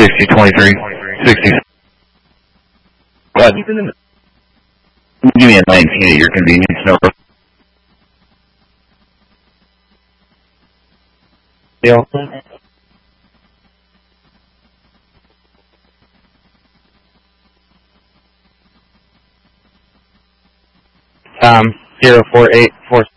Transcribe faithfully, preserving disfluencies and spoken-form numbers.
sixty twenty-three. sixty. Go ahead. Give me a nineteen at your convenience, no. Deal. Tom, zero four eight four